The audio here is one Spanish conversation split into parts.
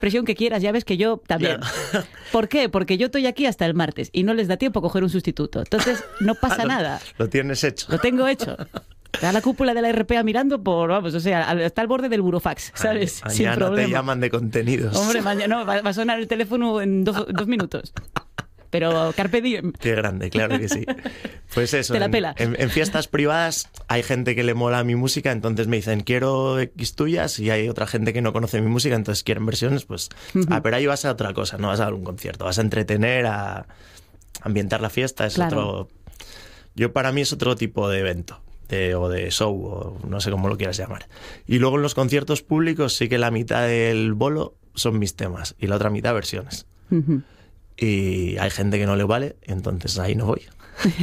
presión que quieras, ya ves que yo también. Ya. ¿Por qué? Porque yo estoy aquí hasta el martes y no les da tiempo a coger un sustituto. Entonces, no pasa nada. Lo tienes hecho. Lo tengo hecho. Está la cúpula de la RPA mirando vamos, o sea, está al borde del burofax, ¿sabes? Sin Mañana problema. te llaman de contenidos. Hombre, mañana no, va a sonar el teléfono en dos minutos. Pero carpe diem. Qué grande, claro que sí. Pues eso, Te la pela. en fiestas privadas hay gente que le mola mi música, entonces me dicen, quiero X tuyas, y hay otra gente que no conoce mi música, entonces quieren versiones, pues... pero ahí vas a otra cosa, no vas a dar un concierto, vas a entretener, a ambientar la fiesta, es Claro. Para mí es otro tipo de evento. O de show, o no sé cómo lo quieras llamar. Y luego en los conciertos públicos sí que la mitad del bolo son mis temas y la otra mitad versiones. Ujú. Y hay gente que no le vale, entonces ahí no voy.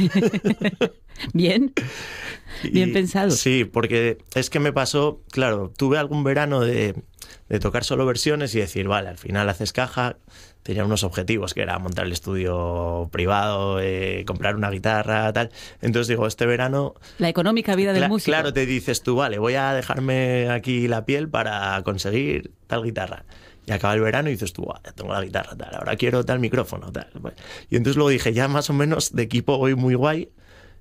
Bien. Bien Y- pensado. Sí, porque es que me pasó, claro, tuve algún verano de tocar solo versiones y decir, vale, al final haces caja. Tenía unos objetivos, que era montar el estudio privado, comprar una guitarra, tal. Entonces digo, este verano... La económica vida del músico. Claro, te dices tú, vale, voy a dejarme aquí la piel para conseguir tal guitarra. Y acaba el verano y dices tú, ya tengo la guitarra, tal, ahora quiero tal micrófono, tal. Y entonces luego dije, ya más o menos de equipo voy muy guay.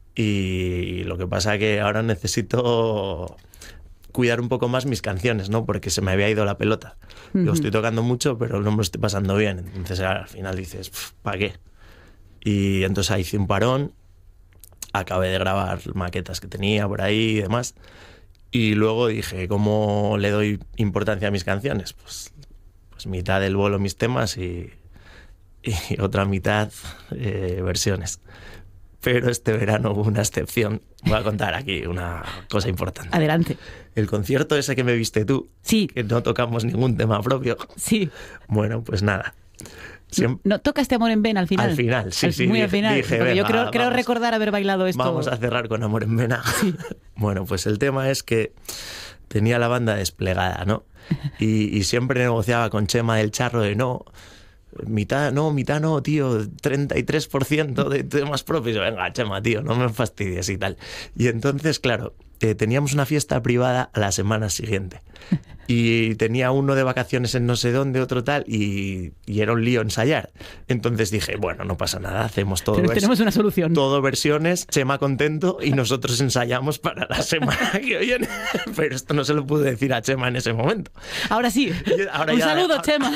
Y lo que pasa es que ahora necesito cuidar un poco más mis canciones, ¿no? Porque se me había ido la pelota. Yo estoy tocando mucho, pero no me lo estoy pasando bien. Entonces al final dices, ¿para qué? Y entonces ahí hice un parón, acabé de grabar maquetas que tenía por ahí y demás. Y luego dije, ¿cómo le doy importancia a mis canciones? Pues mitad del bolo mis temas y otra mitad versiones. Pero este verano hubo una excepción. Voy a contar aquí una cosa importante. Adelante. El concierto ese que me viste tú, Sí. que no tocamos ningún tema propio. Sí. Bueno, pues nada. ¿No tocaste Amor en Vena al final? Al final, sí. Muy al final. Dije, Porque yo venga, creo vamos. recordar haber bailado esto. Vamos a cerrar con Amor en Vena. Bueno, pues el tema es que tenía la banda desplegada, ¿no? Y siempre negociaba con Chema del Charro de mitad no, tío, 33% de temas propios. Venga, Chema, tío, no me fastidies y tal. Y entonces, claro, teníamos una fiesta privada a la semana siguiente. Y tenía uno de vacaciones en no sé dónde, otro tal, y era un lío ensayar. Entonces dije, bueno, no pasa nada, hacemos todo. Pero tenemos una solución. Todo versiones, Chema contento, y nosotros ensayamos para la semana que viene. Pero esto no se lo pude decir a Chema en ese momento. Ahora sí. Ahora Un ya- saludo, Chema.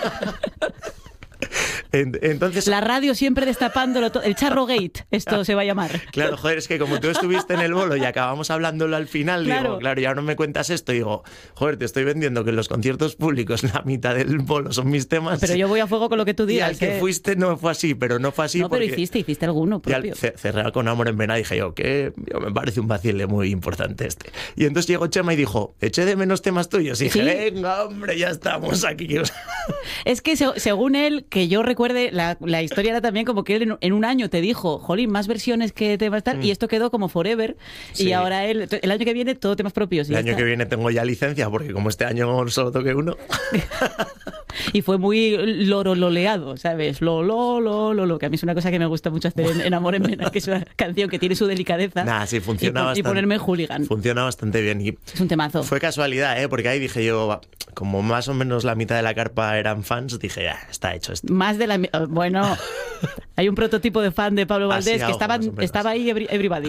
Entonces, La radio siempre destapándolo todo. El Charro Gate, esto se va a llamar. claro, joder, es que como tú estuviste en el bolo y acabamos hablándolo al final, Claro. digo, claro, ya no me cuentas esto, digo, joder, te estoy vendiendo que en los conciertos públicos la mitad del bolo son mis temas. Pero yo voy a fuego con lo que tú y digas. al que fuiste no fue así, pero no fue así No, pero porque... hiciste alguno Y al propio. cerrar con Amor en Vena dije yo, que me parece un vacile muy importante este. Y entonces llegó Chema y dijo, eché de menos temas tuyos. Y dije, ¿Sí? venga, hombre, ya estamos aquí. Es que según él, que yo recuerde, la historia era también como que él en un año te dijo, jolín, más versiones que temas tal, y esto quedó como forever. Sí. Y ahora él, el año que viene, todo temas propios. Y El ya año está. que viene tengo ya licencia, porque como este año solo toqué uno. Y fue muy lorololeado, ¿sabes? Lo, que a mí es una cosa que me gusta mucho hacer en Amor en Vena, que es una canción que tiene su delicadeza. Nada, sí, funciona y bastante. ponerme en hooligan. Funciona bastante bien. Y Es un temazo. fue casualidad, ¿eh? Porque ahí dije yo, va, como más o menos la mitad de la carpa eran fans, dije, ya, está hecho esto. Más de la... Bueno, hay un prototipo de fan de Pablo Así Valdés que hago, más o menos. estaba ahí everybody.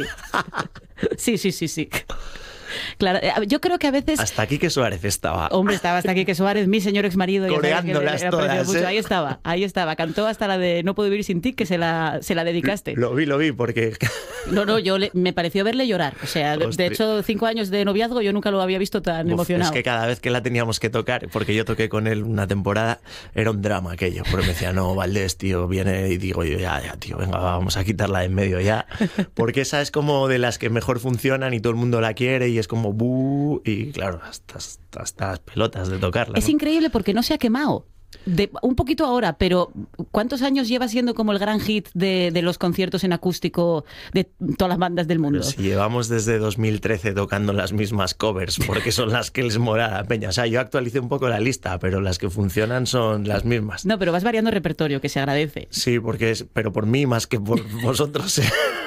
Sí. Claro, yo creo que a veces... Hasta aquí que Suárez estaba. Hombre, estaba hasta aquí que Suárez, mi señor exmarido. Coreándolas todas, ¿eh? Ahí estaba. Cantó hasta la de No puedo vivir sin ti, que se la dedicaste. Lo vi, porque... No, me pareció verle llorar. O sea, de Hostia. hecho, 5 años de noviazgo yo nunca lo había visto tan Uf, emocionado. es que cada vez que la teníamos que tocar, porque yo toqué con él una temporada, era un drama aquello. Porque me decía, no, Valdés, tío, viene, y digo yo, ya, tío, venga, vamos a quitarla de en medio ya. Porque esa es como de las que mejor funcionan y todo el mundo la quiere y es como buh, y claro, hasta las pelotas de tocarla. Es ¿no? increíble porque no se ha quemado. Un poquito ahora, pero ¿cuántos años lleva siendo como el gran hit de los conciertos en acústico de todas las bandas del mundo? Pero si llevamos desde 2013 tocando las mismas covers, porque son las que les mola a la peña. O sea, yo actualicé un poco la lista, pero las que funcionan son las mismas. No, pero vas variando repertorio, que se agradece. Sí, pero por mí más que por vosotros.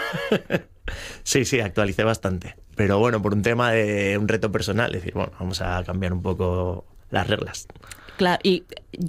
Sí, actualicé bastante. Pero bueno, por un tema de un reto personal, es decir, bueno, vamos a cambiar un poco las reglas. Claro, y